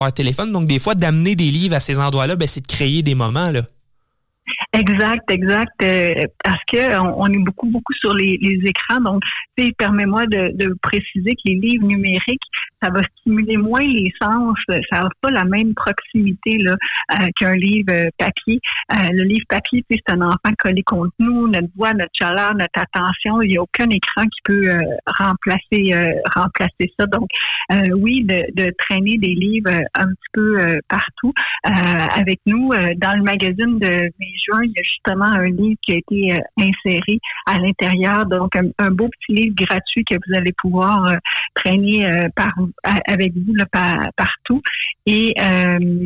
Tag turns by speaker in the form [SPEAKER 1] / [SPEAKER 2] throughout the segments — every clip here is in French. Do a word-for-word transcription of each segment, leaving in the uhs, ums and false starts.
[SPEAKER 1] par téléphone. Donc, des fois, d'amener des livres à ces endroits-là, ben, c'est de créer des moments, là.
[SPEAKER 2] Exact, exact. Euh, parce que on, on est beaucoup, beaucoup sur les, les écrans. Donc, tu sais, permets-moi de, de préciser que les livres numériques, ça va stimuler moins les sens. Ça n'a pas la même proximité là euh, qu'un livre euh, papier. Euh, le livre papier, tu sais, c'est un enfant collé contre nous, notre voix, notre chaleur, notre attention. Il n'y a aucun écran qui peut euh, remplacer euh, remplacer ça. Donc, euh, oui, de, de traîner des livres euh, un petit peu euh, partout euh, avec nous. Euh, dans le magazine de mai-juin, il y a justement un livre qui a été euh, inséré à l'intérieur. Donc, un, un beau petit livre gratuit que vous allez pouvoir euh, traîner euh, par avec vous là, par, partout. Et euh,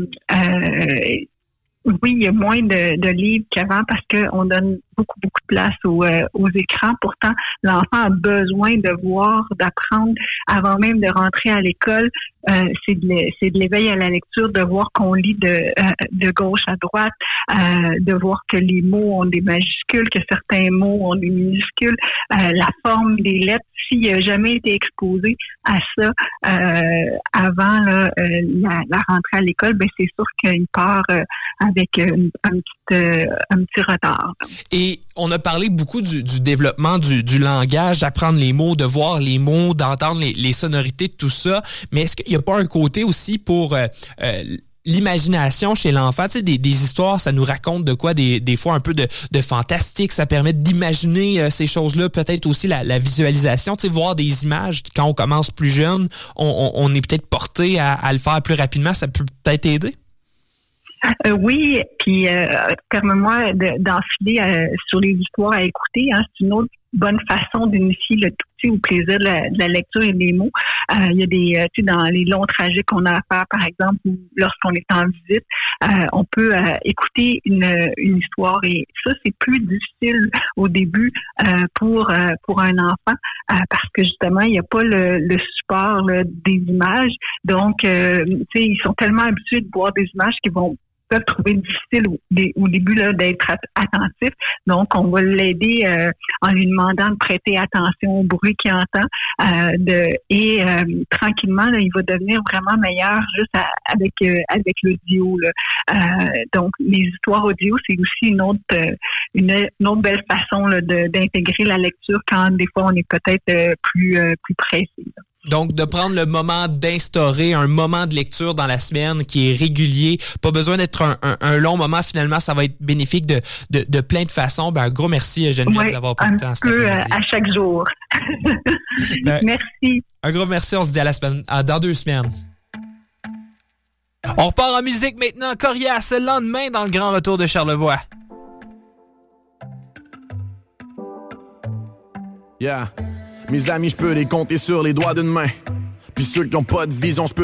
[SPEAKER 2] euh, oui, il y a moins de, de livres qu'avant parce qu'on donne beaucoup, beaucoup de place aux, euh, aux écrans. Pourtant, l'enfant a besoin de voir, d'apprendre avant même de rentrer à l'école. Euh, c'est, de c'est de l'éveil à la lecture, de voir qu'on lit de, euh, de gauche à droite, euh, de voir que les mots ont des majuscules, que certains mots ont des minuscules, euh, la forme des lettres. S'il n'a jamais été exposé à ça euh, avant là, euh, la, la rentrée à l'école, ben c'est sûr qu'il part euh, avec un, un, petit, euh, un petit retard.
[SPEAKER 1] Et on a parlé beaucoup du, du développement du, du langage, d'apprendre les mots, de voir les mots, d'entendre les, les sonorités de tout ça. Mais est-ce qu'il n'y a pas un côté aussi pour euh, euh, l'imagination chez l'enfant? Tu sais, des, des histoires, ça nous raconte de quoi? Des, des fois un peu de, de fantastique, ça permet d'imaginer euh, ces choses-là. Peut-être aussi la, la visualisation, tu sais, voir des images. Quand on commence plus jeune, on, on, on est peut-être porté à, à le faire plus rapidement. Ça peut peut-être aider?
[SPEAKER 2] Euh, oui, puis euh, permets-moi de, d'enfiler euh, sur les histoires à écouter. Hein, c'est une autre bonne façon d'initier le tout petit au plaisir de la, de la lecture et des mots. Euh, il y a des, euh, tu sais, dans les longs trajets qu'on a à faire, par exemple, ou lorsqu'on est en visite, euh, on peut euh, écouter une, une histoire et ça, c'est plus difficile au début euh, pour euh, pour un enfant euh, parce que justement, il n'y a pas le, le support là, des images. Donc, euh, tu sais, ils sont tellement habitués de voir des images qu'ils vont peuvent trouver difficile au, au début là, d'être attentif. Donc, on va l'aider euh, en lui demandant de prêter attention au bruit qu'il entend. Euh, de, et euh, tranquillement, là, il va devenir vraiment meilleur juste à, avec euh, avec l'audio. Là. Euh, donc, les histoires audio, c'est aussi une autre euh, une, une autre belle façon là, de, d'intégrer la lecture quand des fois on est peut-être euh, plus euh, plus pressé. Là.
[SPEAKER 1] Donc, de prendre le moment d'instaurer un moment de lecture dans la semaine qui est régulier. Pas besoin d'être un, un, un long moment. Finalement, ça va être bénéfique de, de, de plein de façons. Ben, un gros merci, Geneviève,
[SPEAKER 2] ouais,
[SPEAKER 1] d'avoir pris le temps.
[SPEAKER 2] Un peu à chaque jour. ben, merci.
[SPEAKER 1] Un gros merci. On se dit à la semaine, à, dans deux semaines. On repart en musique maintenant. Coriace, le lendemain dans le grand retour de Charlevoix.
[SPEAKER 3] Yeah. Mes amis, je peux les compter sur les doigts d'une main. Puis ceux qui ont pas de vision, je peux